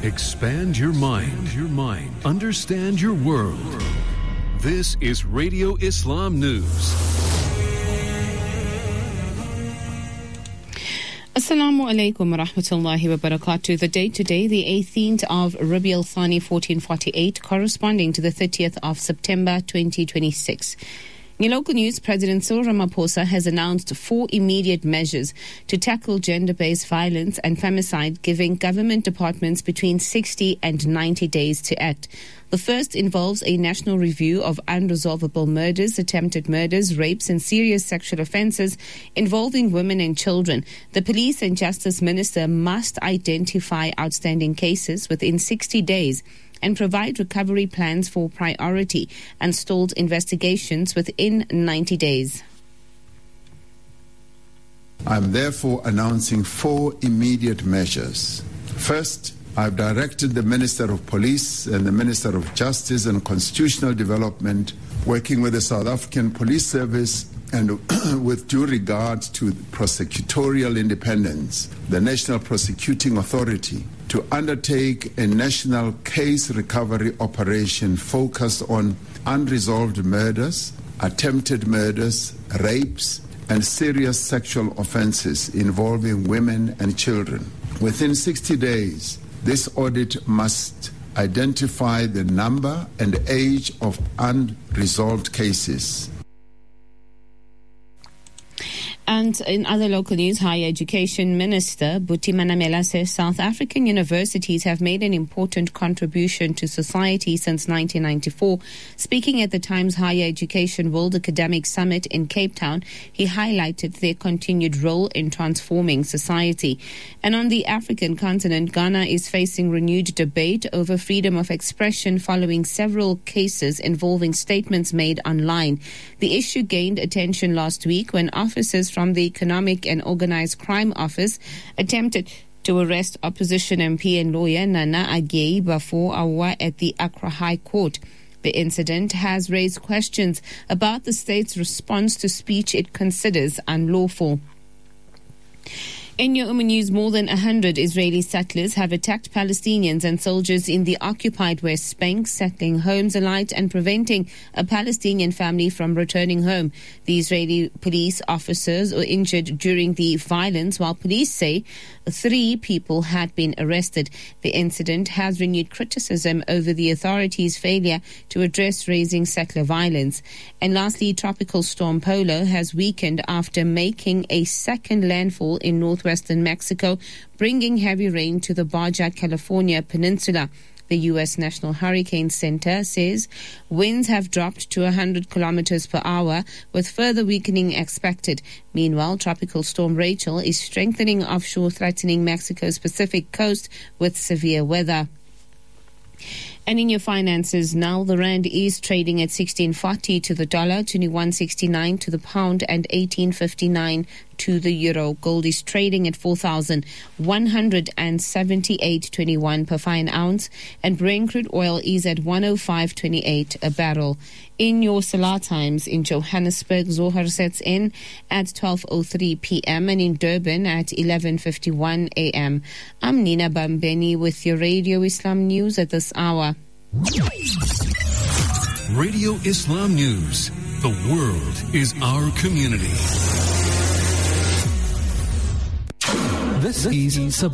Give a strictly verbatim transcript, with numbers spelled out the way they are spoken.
Expand your mind. Your mind. Understand your world. This is Radio Islam News. Assalamu alaikum wa rahmatullahi wa barakatuh. The date today, the eighteenth of Rabi al-Thani fourteen forty-eight, corresponding to the thirtieth of September twenty twenty-six. In local news, President Cyril Ramaphosa has announced four immediate measures to tackle gender-based violence and femicide, giving government departments between sixty and ninety days to act. The first involves a national review of unresolvable murders, attempted murders, rapes and serious sexual offences involving women and children. The Police and Justice Minister must identify outstanding cases within sixty days and provide recovery plans for priority and stalled investigations within ninety days. I'm therefore announcing four immediate measures. First, I've directed the Minister of Police and the Minister of Justice and Constitutional Development, working with the South African Police Service and with due regard to prosecutorial independence, the National Prosecuting Authority, to undertake a national case recovery operation focused on unresolved murders, attempted murders, rapes, and serious sexual offenses involving women and children. Within sixty days, this audit must identify the number and age of unresolved cases. And in other local news, Higher Education Minister Buti Manamela says South African universities have made an important contribution to society since nineteen ninety-four. Speaking at the Times Higher Education World Academic Summit in Cape Town, he highlighted their continued role in transforming society. And on the African continent, Ghana is facing renewed debate over freedom of expression following several cases involving statements made online. The issue gained attention last week when officers from the Economic and Organised Crime Office attempted to arrest opposition M P and lawyer Nana Agyeyi Bafo-Awa at the Accra High Court. The incident has raised questions about the state's response to speech it considers unlawful. In your Umm News, more than one hundred Israeli settlers have attacked Palestinians and soldiers in the occupied West Bank, settling homes alight and preventing a Palestinian family from returning home. The Israeli police officers were injured during the violence, while police say three people had been arrested. The incident has renewed criticism over the authorities' failure to address raising settler violence. And lastly, Tropical Storm Polo has weakened after making a second landfall in northwestern Mexico, bringing heavy rain to the Baja California peninsula. The U S National Hurricane Center says winds have dropped to one hundred kilometers per hour, with further weakening expected. Meanwhile, Tropical Storm Rachel is strengthening offshore, threatening Mexico's Pacific coast with severe weather. And in your finances now, the rand is trading at sixteen forty to the dollar, twenty-one sixty-nine to the pound, and eighteen fifty-nine to the euro. Gold is trading at four thousand one hundred seventy-eight dollars and twenty-one cents per fine ounce, and Brent crude oil is at one oh five twenty-eight a barrel. In your Salah times, in Johannesburg, Zohar sets in at twelve oh three p.m. and in Durban at eleven fifty-one a.m. I'm Nina Bambeni with your Radio Islam News at this hour. Radio Islam News. The world is our community. This is